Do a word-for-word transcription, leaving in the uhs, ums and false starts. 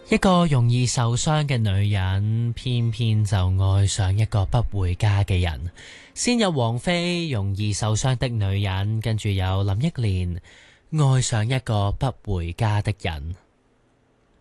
一個容易受傷嘅女人，偏偏就愛上一個不回家嘅人。先有王菲容易受傷的女人，跟住有林憶蓮愛上一個不回家的人。